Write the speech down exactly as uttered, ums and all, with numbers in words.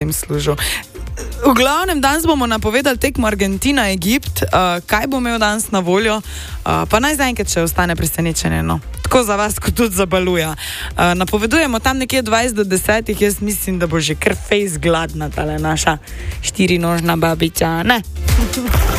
tem služil. V glavnem, danes bomo napovedali tekmo Argentina-Egipt, uh, kaj bo imel danes na voljo, uh, pa naj zaenkrat še ostane presenečenje, no. Tako za vas, kot tudi za Baluja. Uh, napovedujemo tam nekje dvajset do deset, jaz mislim, da bo že kar fejs gladna tale naša štirinožna babica, ne?